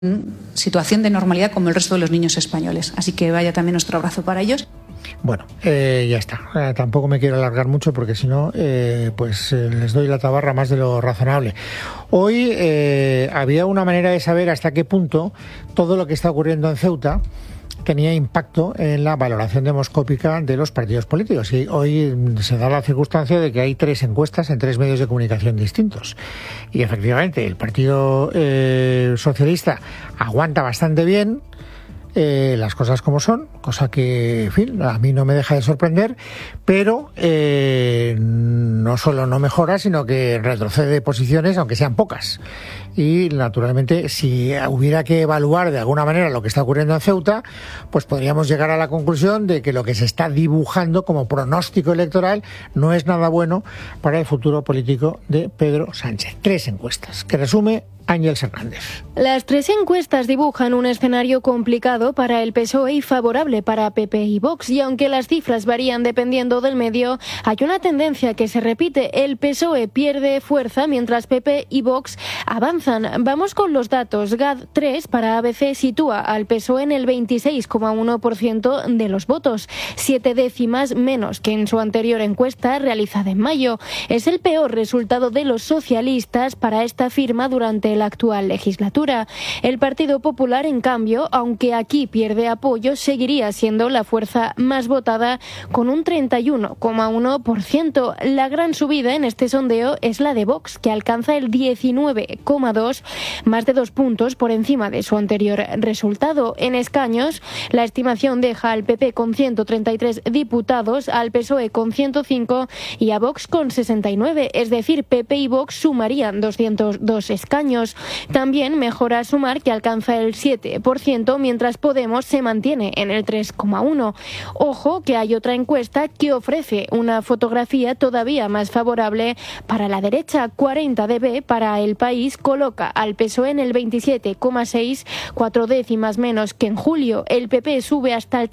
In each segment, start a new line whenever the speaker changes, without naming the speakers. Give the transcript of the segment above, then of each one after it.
situación de normalidad como el resto de los niños españoles. Así que vaya también nuestro abrazo para ellos.
Bueno, ya está. Tampoco me quiero alargar mucho porque si no, les doy la tabarra más de lo razonable. Hoy había una manera de saber hasta qué punto todo lo que está ocurriendo en Ceuta tenía impacto en la valoración demoscópica de los partidos políticos. Y hoy se da la circunstancia de que hay 3 encuestas en 3 medios de comunicación distintos. Y efectivamente, el Partido Socialista aguanta bastante bien las cosas como son, cosa que, en fin, a mí no me deja de sorprender, pero no solo no mejora, sino que retrocede posiciones, aunque sean pocas. Y, naturalmente, si hubiera que evaluar de alguna manera lo que está ocurriendo en Ceuta, pues podríamos llegar a la conclusión de que lo que se está dibujando como pronóstico electoral no es nada bueno para el futuro político de Pedro Sánchez. 3 encuestas, que resume Ángeles Hernández.
Las 3 encuestas dibujan un escenario complicado para el PSOE y favorable para PP y Vox, y aunque las cifras varían dependiendo del medio, hay una tendencia que se repite. El PSOE pierde fuerza mientras PP y Vox avanzan. Vamos con los datos. GAD3 para ABC sitúa al PSOE en el 26,1% de los votos, 7 décimas menos que en su anterior encuesta realizada en mayo. Es el peor resultado de los socialistas para esta firma durante la actual legislatura. El Partido Popular, en cambio, aunque aquí pierde apoyo, seguiría siendo la fuerza más votada con un 31,1%. La gran subida en este sondeo es la de Vox, que alcanza el 19,2%, más de 2 puntos por encima de su anterior resultado. En escaños, la estimación deja al PP con 133 diputados, al PSOE con 105 y a Vox con 69, es decir, PP y Vox sumarían 202 escaños. También mejora Sumar, que alcanza el 7%, mientras Podemos se mantiene en el 3,1%. Ojo que hay otra encuesta que ofrece una fotografía todavía más favorable para la derecha. 40dB para El País coloca al PSOE en el 27,6%, 4 décimas menos que en julio. El PP sube hasta el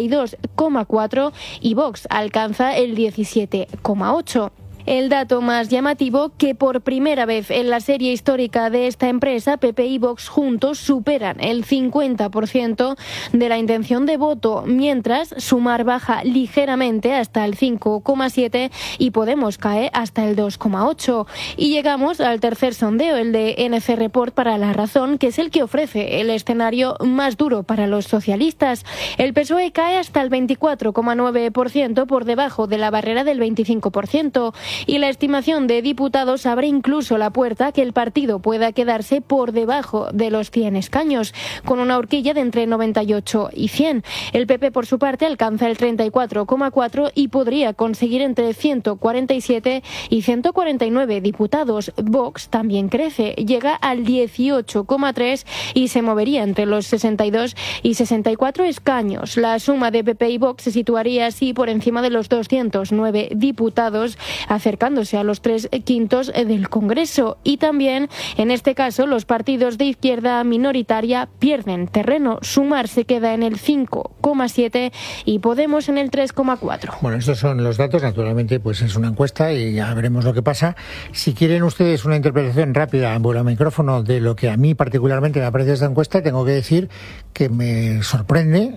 32,4% y Vox alcanza el 17,8%. El dato más llamativo, que por primera vez en la serie histórica de esta empresa, PP y Vox juntos superan el 50% de la intención de voto, mientras Sumar baja ligeramente hasta el 5,7% y Podemos cae hasta el 2,8%. Y llegamos al tercer sondeo, el de NC Report para La Razón, que es el que ofrece el escenario más duro para los socialistas. El PSOE cae hasta el 24,9%, por debajo de la barrera del 25%. Y la estimación de diputados abre incluso la puerta a que el partido pueda quedarse por debajo de los 100 escaños, con una horquilla de entre 98 y 100. El PP, por su parte, alcanza el 34,4% y podría conseguir entre 147 y 149 diputados. Vox también crece, llega al 18,3% y se movería entre los 62 y 64 escaños. La suma de PP y Vox se situaría así por encima de los 209 diputados, acercándose a los 3/5 del Congreso. Y también, en este caso, los partidos de izquierda minoritaria pierden terreno. Sumar se queda en el 5,7% y Podemos en el 3,4%.
Bueno, estos son los datos. Naturalmente, pues es una encuesta y ya veremos lo que pasa. Si quieren ustedes una interpretación rápida en vuelo micrófono de lo que a mí particularmente me parece esta encuesta, tengo que decir que me sorprende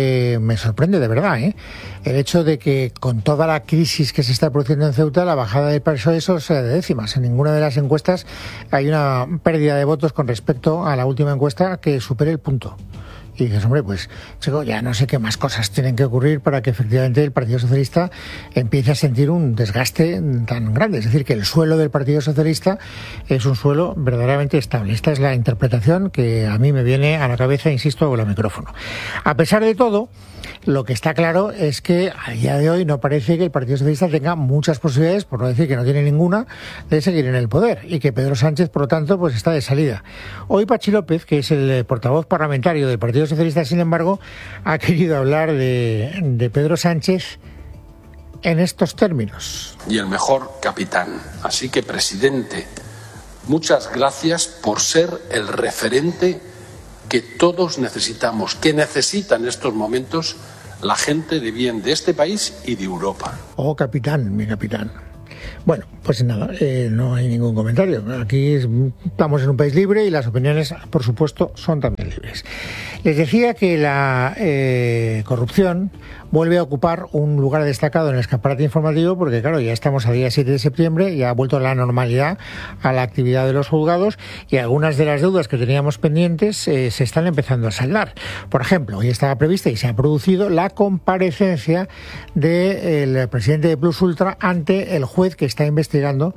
de verdad, el hecho de que con toda la crisis que se está produciendo en Ceuta, la bajada del PSOE sea de décimas. En ninguna de las encuestas hay una pérdida de votos con respecto a la última encuesta que supere el punto. Y dices, hombre, pues, chico, ya no sé qué más cosas tienen que ocurrir para que efectivamente el Partido Socialista empiece a sentir un desgaste tan grande. Es decir, que el suelo del Partido Socialista es un suelo verdaderamente estable. Esta es la interpretación que a mí me viene a la cabeza, insisto, con el micrófono. A pesar de todo, lo que está claro es que a día de hoy no parece que el Partido Socialista tenga muchas posibilidades, por no decir que no tiene ninguna, de seguir en el poder, y que Pedro Sánchez, por lo tanto, pues está de salida. Hoy Patxi López, que es el portavoz parlamentario del Partido Socialista, sin embargo, ha querido hablar de Pedro Sánchez en estos términos.
Y el mejor capitán. Así que, presidente, muchas gracias por ser el referente que todos necesitamos, que necesita en estos momentos la gente de bien de este país y de Europa.
Oh, capitán, mi capitán. Bueno, pues nada, no hay ningún comentario. Aquí estamos en un país libre y las opiniones, por supuesto, son también libres. Les decía que la corrupción vuelve a ocupar un lugar destacado en el escaparate informativo porque, claro, ya estamos a día 7 de septiembre, ya ha vuelto la normalidad a la actividad de los juzgados y algunas de las deudas que teníamos pendientes se están empezando a saldar. Por ejemplo, hoy estaba prevista y se ha producido la comparecencia del presidente de Plus Ultra ante el juez que está investigando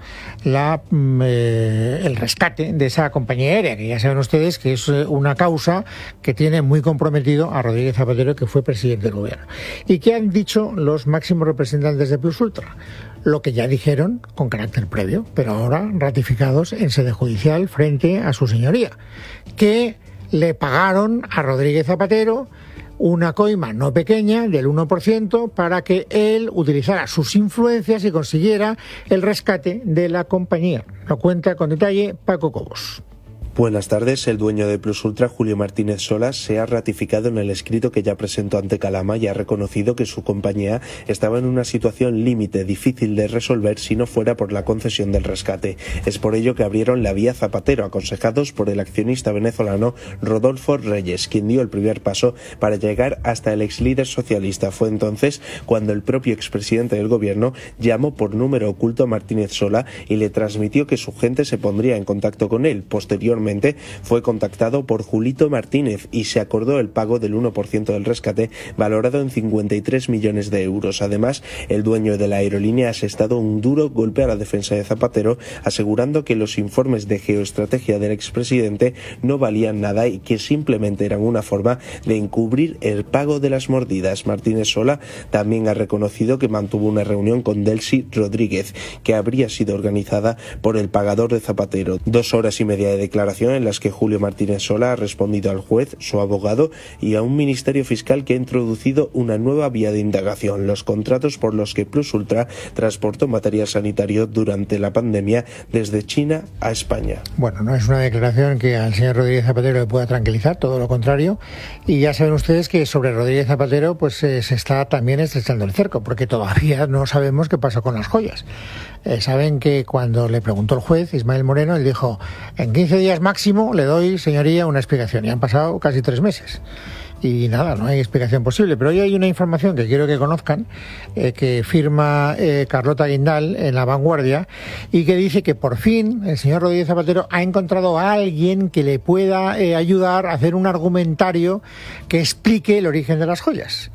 el rescate de esa compañía aérea, que ya saben ustedes que es una causa que tiene muy comprometido a Rodríguez Zapatero, que fue presidente del gobierno. ¿Y qué han dicho los máximos representantes de Plus Ultra? Lo que ya dijeron con carácter previo, pero ahora ratificados en sede judicial frente a su señoría, que le pagaron a Rodríguez Zapatero una coima no pequeña del 1% para que él utilizara sus influencias y consiguiera el rescate de la compañía. Lo cuenta con detalle Paco Cobos.
Buenas tardes. El dueño de Plus Ultra, Julio Martínez Sola, se ha ratificado en el escrito que ya presentó ante Calama y ha reconocido que su compañía estaba en una situación límite difícil de resolver si no fuera por la concesión del rescate. Es por ello que abrieron la vía Zapatero, aconsejados por el accionista venezolano Rodolfo Reyes, quien dio el primer paso para llegar hasta el ex líder socialista. Fue entonces cuando el propio expresidente del gobierno llamó por número oculto a Martínez Sola y le transmitió que su gente se pondría en contacto con él. Posteriormente fue contactado por Julito Martínez y se acordó el pago del 1% del rescate, valorado en 53 millones de euros. Además, el dueño de la aerolínea ha asestado un duro golpe a la defensa de Zapatero, asegurando que los informes de geoestrategia del expresidente no valían nada y que simplemente eran una forma de encubrir el pago de las mordidas. Martínez Sola también ha reconocido que mantuvo una reunión con Delcy Rodríguez, que habría sido organizada por el pagador de Zapatero. 2 horas y media de declaración en las que Julio Martínez Sola ha respondido al juez, su abogado y a un ministerio fiscal que ha introducido una nueva vía de indagación: los contratos por los que Plus Ultra transportó material sanitario durante la pandemia desde China a España.
Bueno, no es una declaración que al señor Rodríguez Zapatero le pueda tranquilizar, todo lo contrario, y ya saben ustedes que sobre Rodríguez Zapatero pues se está también estrechando el cerco, porque todavía no sabemos qué pasó con las joyas. Saben que cuando le preguntó el juez, Ismael Moreno, él dijo: en 15 días máximo le doy, señoría, una explicación. Y han pasado casi 3 meses. Y nada, no hay explicación posible. Pero hoy hay una información que quiero que conozcan, que firma Carlota Guindal en La Vanguardia, y que dice que por fin el señor Rodríguez Zapatero ha encontrado a alguien que le pueda ayudar a hacer un argumentario que explique el origen de las joyas.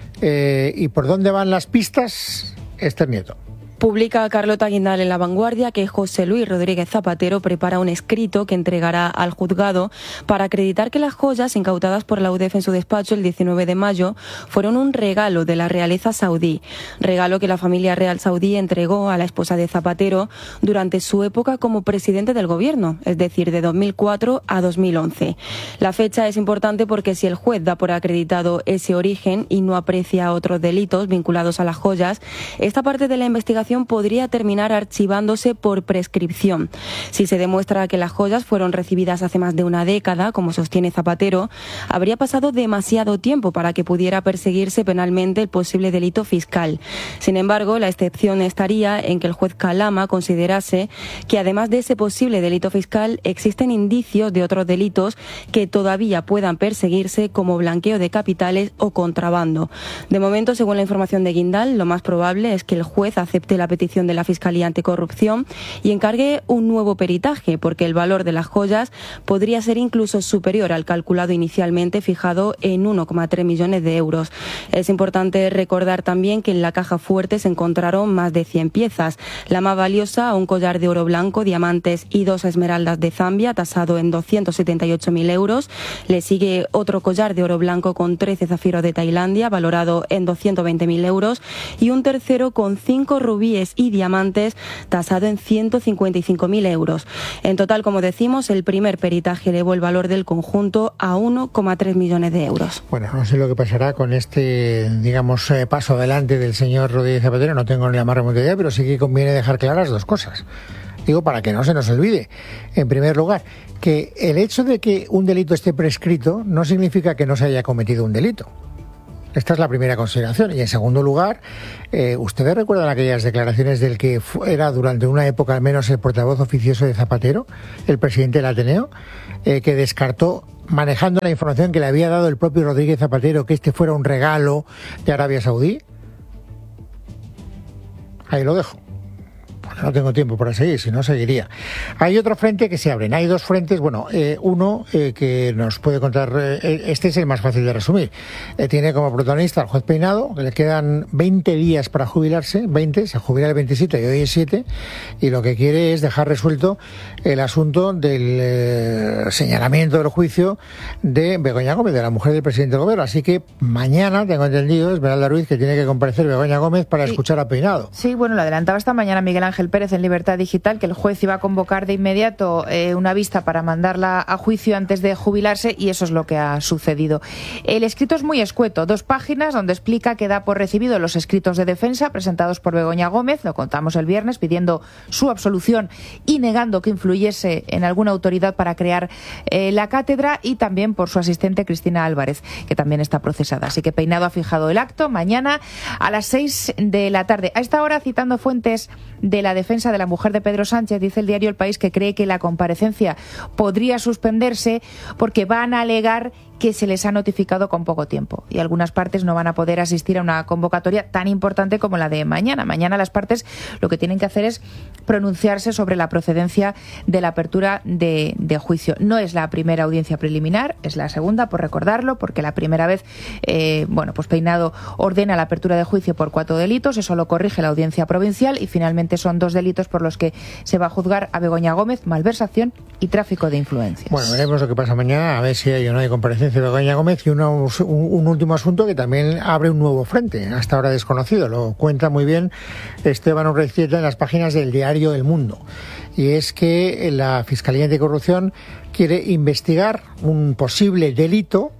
¿Y por dónde van las pistas? Esther Nieto.
Publica Carlota Guindal en La Vanguardia que José Luis Rodríguez Zapatero prepara un escrito que entregará al juzgado para acreditar que las joyas incautadas por la UDEF en su despacho el 19 de mayo fueron un regalo de la realeza saudí, regalo que la familia real saudí entregó a la esposa de Zapatero durante su época como presidente del gobierno, es decir, de 2004 a 2011. La fecha es importante porque si el juez da por acreditado ese origen y no aprecia otros delitos vinculados a las joyas, esta parte de la investigación podría terminar archivándose por prescripción. Si se demuestra que las joyas fueron recibidas hace más de una década, como sostiene Zapatero, habría pasado demasiado tiempo para que pudiera perseguirse penalmente el posible delito fiscal. Sin embargo, la excepción estaría en que el juez Calama considerase que además de ese posible delito fiscal existen indicios de otros delitos que todavía puedan perseguirse, como blanqueo de capitales o contrabando. De momento, según la información de Guindal, lo más probable es que el juez acepte la petición de la Fiscalía Anticorrupción y encargue un nuevo peritaje, porque el valor de las joyas podría ser incluso superior al calculado inicialmente, fijado en 1,3 millones de euros. Es importante recordar también que en la caja fuerte se encontraron más de 100 piezas. La más valiosa, un collar de oro blanco, diamantes y 2 esmeraldas de Zambia, tasado en 278.000 euros. Le sigue otro collar de oro blanco con 13 zafiros de Tailandia, valorado en 220.000 euros, y un tercero con 5 rubíes y diamantes, tasado en 155.000 euros. En total, como decimos, el primer peritaje elevó el valor del conjunto a 1,3 millones de euros.
Bueno, no sé lo que pasará con este, digamos, paso adelante del señor Rodríguez Zapatero, no tengo ni la más remota idea, pero sí que conviene dejar claras 2 cosas. Digo, para que no se nos olvide. En primer lugar, que el hecho de que un delito esté prescrito no significa que no se haya cometido un delito. Esta es la primera consideración. Y en segundo lugar, ¿ustedes recuerdan aquellas declaraciones del que era durante una época al menos el portavoz oficioso de Zapatero, el presidente del Ateneo, que descartó, manejando la información que le había dado el propio Rodríguez Zapatero, que este fuera un regalo de Arabia Saudí? Ahí lo dejo. No tengo tiempo para seguir, si no seguiría. Hay otro frente que se abren. Hay dos frentes. Bueno, uno que nos puede contar, este es el más fácil de resumir. Tiene como protagonista al juez Peinado, que le quedan 20 días para jubilarse, 20, se jubila el 27 y hoy es 7, y lo que quiere es dejar resuelto el asunto del señalamiento del juicio de Begoña Gómez, de la mujer del presidente del gobierno. Así que mañana, tengo entendido, Esmeralda Ruiz, que tiene que comparecer Begoña Gómez para escuchar a Peinado.
Sí, bueno, lo adelantaba esta mañana Miguel Ángel Pérez en Libertad Digital, que el juez iba a convocar de inmediato una vista para mandarla a juicio antes de jubilarse, y eso es lo que ha sucedido. El escrito es muy escueto, 2 páginas donde explica que da por recibido los escritos de defensa presentados por Begoña Gómez, lo contamos el viernes, pidiendo su absolución y negando que influyese en alguna autoridad para crear la cátedra, y también por su asistente Cristina Álvarez, que también está procesada. Así que Peinado ha fijado el acto mañana a las 6 de la tarde. A esta hora, citando fuentes de la defensa de la mujer de Pedro Sánchez, dice el diario El País que cree que la comparecencia podría suspenderse porque van a alegar que se les ha notificado con poco tiempo y algunas partes no van a poder asistir a una convocatoria tan importante como la de mañana. Mañana las partes lo que tienen que hacer es pronunciarse sobre la procedencia de la apertura de juicio. No es la primera audiencia preliminar, es la segunda, por recordarlo, porque la primera vez pues Peinado ordena la apertura de juicio por 4 delitos, eso lo corrige la audiencia provincial, y finalmente son 2 delitos por los que se va a juzgar a Begoña Gómez: malversación y tráfico de influencias.
Bueno, veremos lo que pasa mañana, a ver si hay o no hay comparecencia de Begoña Gómez. Y un último asunto que también abre un nuevo frente, hasta ahora desconocido. Lo cuenta muy bien Esteban Urrestieta en las páginas del diario El Mundo. Y es que la Fiscalía Anticorrupción quiere investigar un posible delito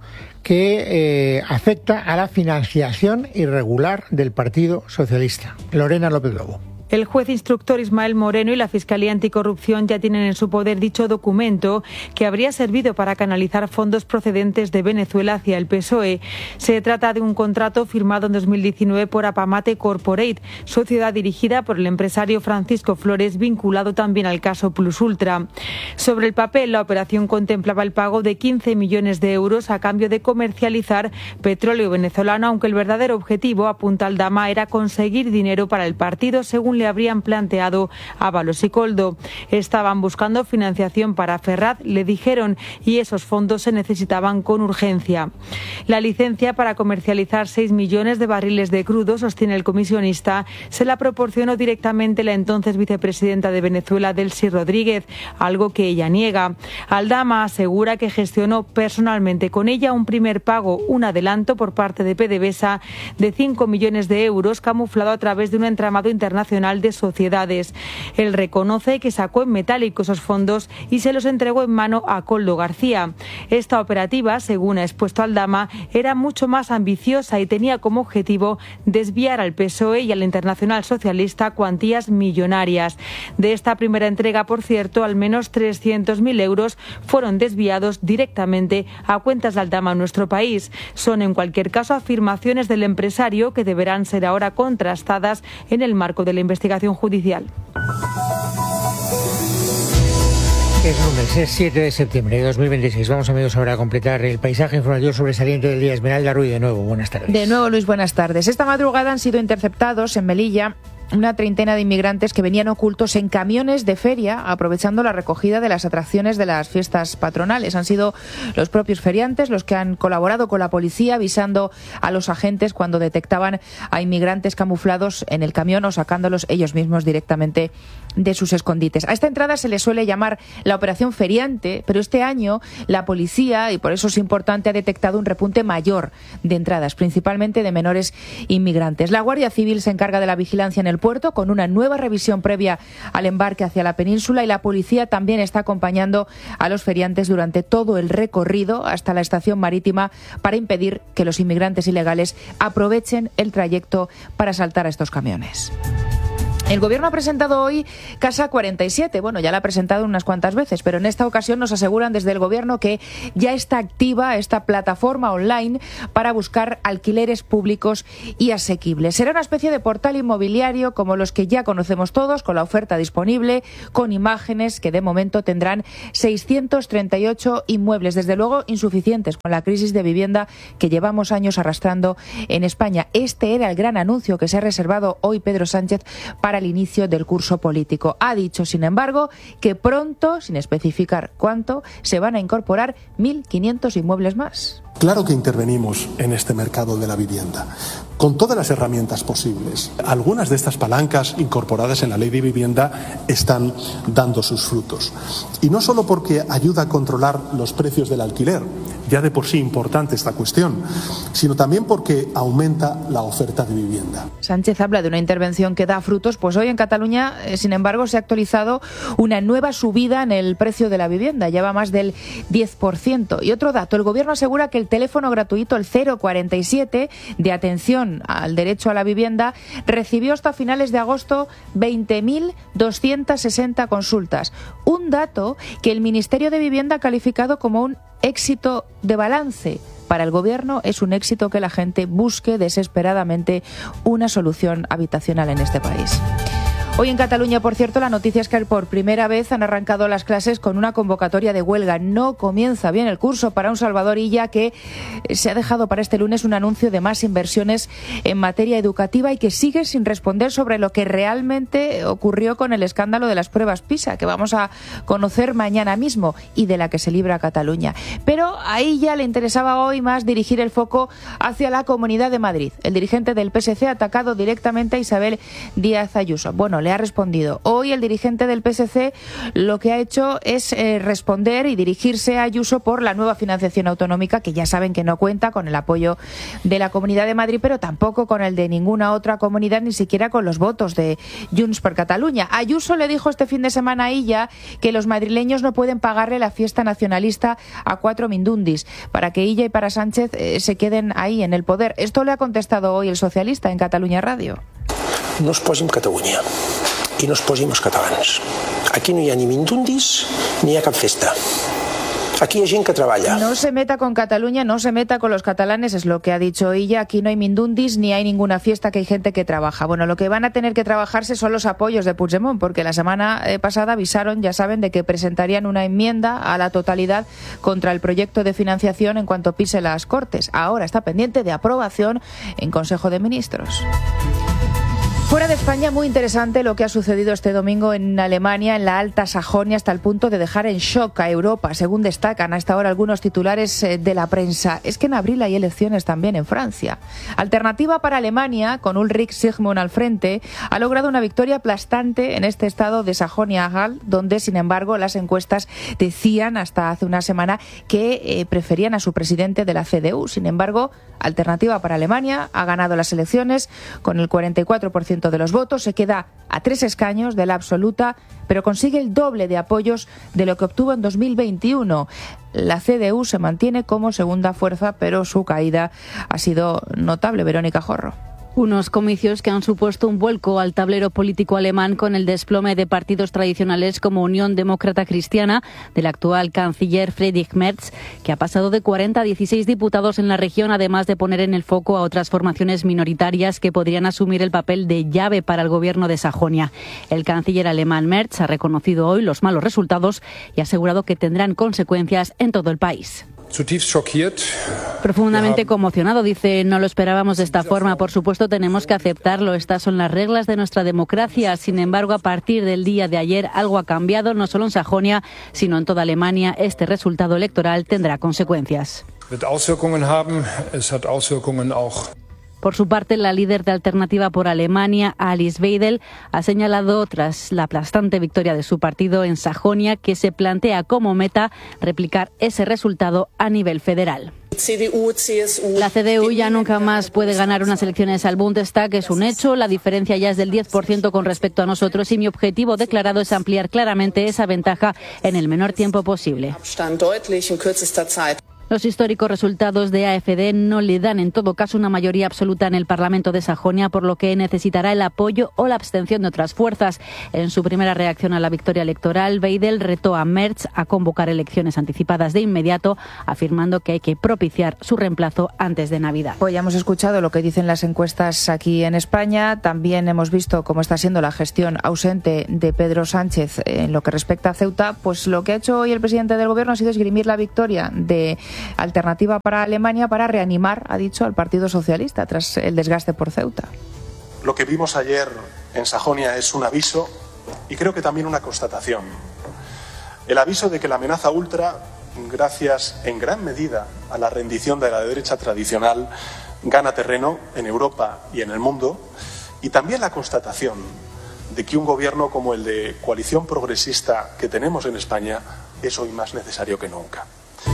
que afecta a la financiación irregular del Partido Socialista. Lorena López Lobo.
El juez instructor Ismael Moreno y la Fiscalía Anticorrupción ya tienen en su poder dicho documento que habría servido para canalizar fondos procedentes de Venezuela hacia el PSOE. Se trata de un contrato firmado en 2019 por Apamate Corporate, sociedad dirigida por el empresario Francisco Flores, vinculado también al caso Plus Ultra. Sobre el papel, la operación contemplaba el pago de 15 millones de euros a cambio de comercializar petróleo venezolano, aunque el verdadero objetivo, apunta Aldama, era conseguir dinero para el partido, según le habrían planteado Ábalos y Koldo. Estaban buscando financiación para Ferraz, le dijeron, y esos fondos se necesitaban con urgencia. La licencia para comercializar 6 millones de barriles de crudo, sostiene el comisionista, se la proporcionó directamente la entonces vicepresidenta de Venezuela, Delcy Rodríguez, algo que ella niega. Aldama asegura que gestionó personalmente con ella un primer pago, un adelanto por parte de PDVSA de 5 millones de euros, camuflado a través de un entramado internacional de sociedades. Él reconoce que sacó en metálico esos fondos y se los entregó en mano a Koldo García. Esta operativa, según ha expuesto Aldama, era mucho más ambiciosa y tenía como objetivo desviar al PSOE y al Internacional Socialista cuantías millonarias. De esta primera entrega, por cierto, al menos 300.000 euros fueron desviados directamente a cuentas de Aldama en nuestro país. Son, en cualquier caso, afirmaciones del empresario que deberán ser ahora contrastadas en el marco de la investigación judicial.
Es lunes, es 7 de septiembre de 2026. Vamos, amigos, ahora a completar el paisaje informativo sobresaliente del día. Esmeralda Ruiz, de nuevo, buenas tardes.
De nuevo, Luis, buenas tardes. Esta madrugada han sido interceptados en Melilla una treintena de inmigrantes que venían ocultos en camiones de feria, aprovechando la recogida de las atracciones de las fiestas patronales. Han sido los propios feriantes los que han colaborado con la policía, avisando a los agentes cuando detectaban a inmigrantes camuflados en el camión o sacándolos ellos mismos directamente de sus escondites. A esta entrada se le suele llamar la operación feriante, pero este año la policía, y por eso es importante, ha detectado un repunte mayor de entradas, principalmente de menores inmigrantes. La Guardia Civil se encarga de la vigilancia en el puerto con una nueva revisión previa al embarque hacia la península, y la policía también está acompañando a los feriantes durante todo el recorrido hasta la estación marítima para impedir que los inmigrantes ilegales aprovechen el trayecto para saltar a estos camiones. El Gobierno ha presentado hoy Casa 47. Bueno, ya la ha presentado unas cuantas veces, pero en esta ocasión nos aseguran desde el Gobierno que ya está activa esta plataforma online para buscar alquileres públicos y asequibles. Será una especie de portal inmobiliario como los que ya conocemos todos, con la oferta disponible, con imágenes que de momento tendrán 638 inmuebles, desde luego insuficientes con la crisis de vivienda que llevamos años arrastrando en España. Este era el gran anuncio que se ha reservado hoy Pedro Sánchez para el inicio del curso político. Ha dicho, sin embargo, que pronto, sin especificar cuánto, se van a incorporar 1.500 inmuebles más.
Claro que intervenimos en este mercado de la vivienda con todas las herramientas posibles. Algunas de estas palancas incorporadas en la Ley de Vivienda están dando sus frutos. Y no solo porque ayuda a controlar los precios del alquiler, ya de por sí importante esta cuestión, sino también porque aumenta la oferta de vivienda.
Sánchez habla de una intervención que da frutos, pues hoy en Cataluña, sin embargo, se ha actualizado una nueva subida en el precio de la vivienda, ya va más del 10%. Y otro dato, el Gobierno asegura que el teléfono gratuito, el 047, de atención al derecho a la vivienda, recibió hasta finales de agosto 20.260 consultas. Un dato que el Ministerio de Vivienda ha calificado como un éxito de balance. Para el Gobierno es un éxito que la gente busque desesperadamente una solución habitacional en este país. Hoy en Cataluña, por cierto, la noticia es que por primera vez han arrancado las clases con una convocatoria de huelga. No comienza bien el curso para un Salvador Illa que se ha dejado para este lunes un anuncio de más inversiones en materia educativa y que sigue sin responder sobre lo que realmente ocurrió con el escándalo de las pruebas PISA, que vamos a conocer mañana mismo y de la que se libra Cataluña. Pero a Illa le interesaba hoy más dirigir el foco hacia la Comunidad de Madrid. El dirigente del PSC ha atacado directamente a Isabel Díaz Ayuso. Bueno, le ha respondido. Hoy el dirigente del PSC lo que ha hecho es responder y dirigirse a Ayuso por la nueva financiación autonómica, que ya saben que no cuenta con el apoyo de la Comunidad de Madrid, pero tampoco con el de ninguna otra comunidad, ni siquiera con los votos de Junts per Catalunya. Ayuso le dijo este fin de semana a Illa que los madrileños no pueden pagarle la fiesta nacionalista a 4 mindundis para que Illa y para Sánchez se queden ahí en el poder. Esto le ha contestado hoy el socialista en Catalunya Radio.
No es posin Catalunya i no es posin els catalans. Aquí no hi ha ni mindundis ni hi ha cap festa. Aquí hay gente que trabaja.
No se meta con Cataluña, no se meta con los catalanes, es lo que ha dicho ella. Aquí no hay mindundis ni hay ninguna fiesta, que hay gente que trabaja. Bueno, lo que van a tener que trabajarse son los apoyos de Puigdemont, porque la semana pasada avisaron, ya saben, de que presentarían una enmienda a la totalidad contra el proyecto de financiación en cuanto pise las Cortes. Ahora está pendiente de aprobación en Consejo de Ministros. Fuera de España, muy interesante lo que ha sucedido este domingo en Alemania, en la Alta Sajonia, hasta el punto de dejar en shock a Europa, según destacan hasta ahora algunos titulares de la prensa. Es que en abril hay elecciones también en Francia. Alternativa para Alemania, con Ulrich Sigmund al frente, ha logrado una victoria aplastante en este estado de Sajonia-Anhalt, donde, sin embargo, las encuestas decían hasta hace una semana que preferían a su presidente de la CDU. Sin embargo, Alternativa para Alemania ha ganado las elecciones con el 44% de los votos, se queda a 3 escaños de la absoluta, pero consigue el doble de apoyos de lo que obtuvo en 2021. La CDU se mantiene como segunda fuerza, pero su caída ha sido notable. Verónica Jorro.
Unos comicios que han supuesto un vuelco al tablero político alemán con el desplome de partidos tradicionales como Unión Demócrata Cristiana del actual canciller Friedrich Merz, que ha pasado de 40 a 16 diputados en la región, además de poner en el foco a otras formaciones minoritarias que podrían asumir el papel de llave para el gobierno de Sajonia. El canciller alemán Merz ha reconocido hoy los malos resultados y ha asegurado que tendrán consecuencias en todo el país. Profundamente conmocionado, dice, no lo esperábamos de esta forma. Por supuesto, tenemos que aceptarlo. Estas son las reglas de nuestra democracia. Sin embargo, a partir del día de ayer, algo ha cambiado, no solo en Sajonia, sino en toda Alemania. Este resultado electoral tendrá consecuencias. Por su parte, la líder de Alternativa por Alemania, Alice Weidel, ha señalado, tras la aplastante victoria de su partido en Sajonia, que se plantea como meta replicar ese resultado a nivel federal. La CDU ya nunca más puede ganar unas elecciones al Bundestag, es un hecho. La diferencia ya es del 10% con respecto a nosotros y mi objetivo declarado es ampliar claramente esa ventaja en el menor tiempo posible. Los históricos resultados de AfD no le dan en todo caso una mayoría absoluta en el Parlamento de Sajonia, por lo que necesitará el apoyo o la abstención de otras fuerzas. En su primera reacción a la victoria electoral, Weidel retó a Merz a convocar elecciones anticipadas de inmediato, afirmando que hay que propiciar su reemplazo antes de Navidad.
Pues ya hemos escuchado lo que dicen las encuestas aquí en España. También hemos visto cómo está siendo la gestión ausente de Pedro Sánchez en lo que respecta a Ceuta. Pues lo que ha hecho hoy el presidente del Gobierno ha sido esgrimir la victoria de Alternativa para Alemania para reanimar, ha dicho, al Partido Socialista tras el desgaste por Ceuta.
Lo que vimos ayer en Sajonia es un aviso y creo que también una constatación. El aviso de que la amenaza ultra, gracias en gran medida a la rendición de la derecha tradicional, gana terreno en Europa y en el mundo, y también la constatación de que un gobierno como el de coalición progresista que tenemos en España es hoy más necesario que nunca.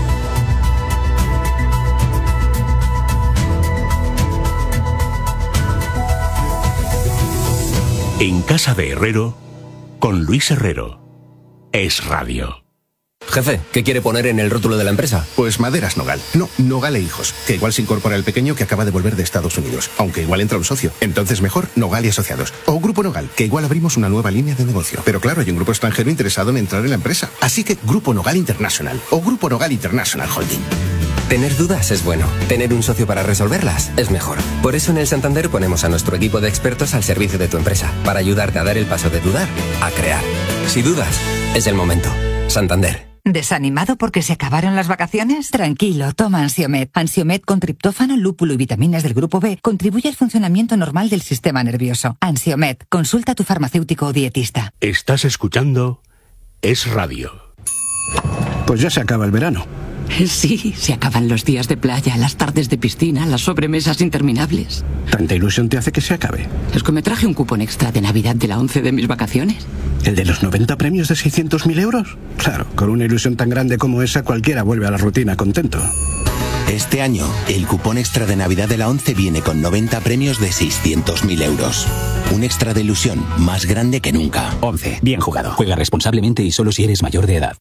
En casa de Herrero, con Luis Herrero. Es Radio.
Jefe, ¿qué quiere poner en el rótulo de la empresa?
Pues Maderas Nogal. No, Nogal e Hijos. Que igual se incorpora el pequeño que acaba de volver de Estados Unidos. Aunque igual entra un socio. Entonces mejor Nogal y Asociados. O Grupo Nogal, que igual abrimos una nueva línea de negocio. Pero claro, hay un grupo extranjero interesado en entrar en la empresa. Así que Grupo Nogal International. O Grupo Nogal International Holding.
Tener dudas es bueno. Tener un socio para resolverlas es mejor. Por eso en el Santander ponemos a nuestro equipo de expertos al servicio de tu empresa. Para ayudarte a dar el paso de dudar a crear. Si dudas, es el momento. Santander.
¿Desanimado porque se acabaron las vacaciones? Tranquilo, toma Ansiomed. Ansiomed con triptófano, lúpulo y vitaminas del grupo B contribuye al funcionamiento normal del sistema nervioso. Ansiomed, consulta a tu farmacéutico o dietista.
Estás escuchando Es Radio.
Pues ya se acaba el verano.
Sí, se acaban los días de playa, las tardes de piscina, las sobremesas interminables.
¿Tanta ilusión te hace que se acabe?
Es que me traje un cupón extra de Navidad de la 11 de mis vacaciones.
¿El de los 90 premios de 600.000 euros? Claro, con una ilusión tan grande como esa, cualquiera vuelve a la rutina contento.
Este año, el cupón extra de Navidad de la 11 viene con 90 premios de 600.000 euros. Un extra de ilusión más grande que nunca.
11. Bien jugado. Juega responsablemente y solo si eres mayor de edad.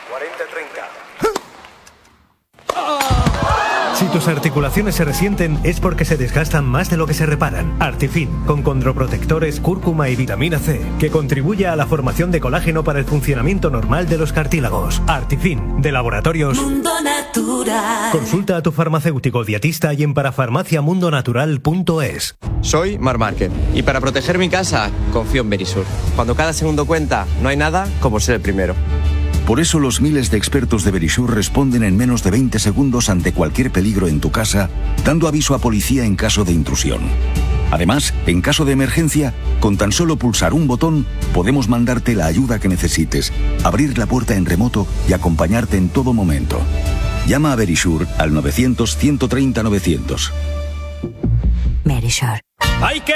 Si tus articulaciones se resienten es porque se desgastan más de lo que se reparan. Artifin, con condroprotectores, cúrcuma y vitamina C, que contribuye a la formación de colágeno para el funcionamiento normal de los cartílagos. Artifin, de Laboratorios
Mundo Natural.
Consulta a tu farmacéutico dietista y en parafarmaciamundonatural.es.
Soy Marc Márquez y para proteger mi casa confío en Verisur. Cuando cada segundo cuenta, no hay nada como ser el primero.
Por eso los miles de expertos de Verisur responden en menos de 20 segundos ante cualquier peligro en tu casa, dando aviso a policía en caso de intrusión. Además, en caso de emergencia, con tan solo pulsar un botón, podemos mandarte la ayuda que necesites, abrir la puerta en remoto y acompañarte en todo momento. Llama a Verisur al 900 130 900.
Verisur.
¡Hay que